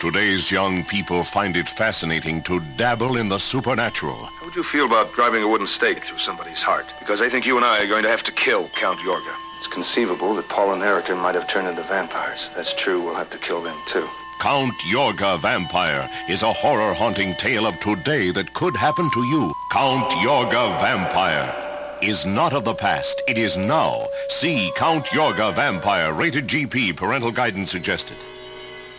Today's young people find it fascinating to dabble in the supernatural. How would you feel about driving a wooden stake through somebody's heart? Because I think you and I are going to have to kill Count Yorga. It's conceivable that Paul and Erica might have turned into vampires. If that's true, we'll have to kill them too. Count Yorga Vampire is a horror-haunting tale of today that could happen to you. Count Yorga Vampire is not of the past. It is now. See Count Yorga Vampire, rated GP, parental guidance suggested.